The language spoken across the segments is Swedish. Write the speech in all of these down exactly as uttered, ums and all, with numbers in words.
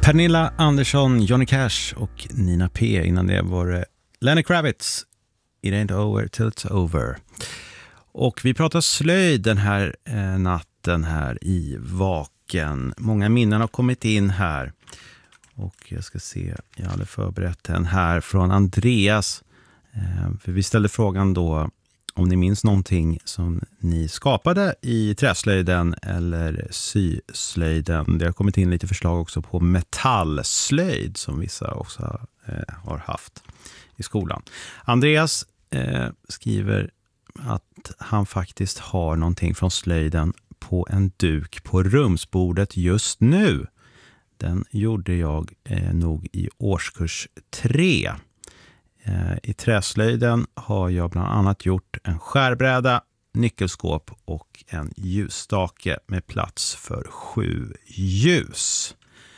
Pernilla Andersson, Johnny Cash och Nina P. Innan det var det Lenny Kravitz, It Ain't Over Till It's Over. Och vi pratar slöjd den här eh, natten här i Vaken. Många minnen har kommit in här. Och jag ska se, jag hade förberett en här från Andreas. Eh, för vi ställde frågan då om ni minns någonting som ni skapade i träslöjden eller syslöjden. Det har kommit in lite förslag också på metallslöjd som vissa också eh, har haft i skolan. Andreas eh, skriver att han faktiskt har någonting från slöjden på en duk på rumsbordet just nu. Den gjorde jag eh, nog i årskurs tre. I träslöjden har jag bland annat gjort en skärbräda, nyckelskåp och en ljusstake med plats för sju ljus,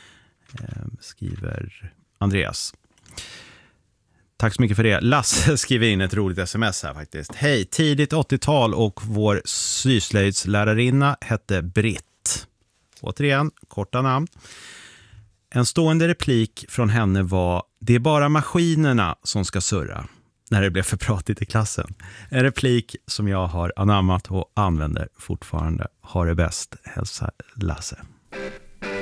skriver Andreas. Tack så mycket för det. Lasse skriver in ett roligt sms här faktiskt. Hej, tidigt åttiotal och vår syslöjdslärarinna hette Britt. Återigen, korta namn. En stående replik från henne var: det är bara maskinerna som ska surra, när det blev för pratigt i klassen. En replik som jag har anammat och använder fortfarande. Ha det bäst, hälsa Lasse.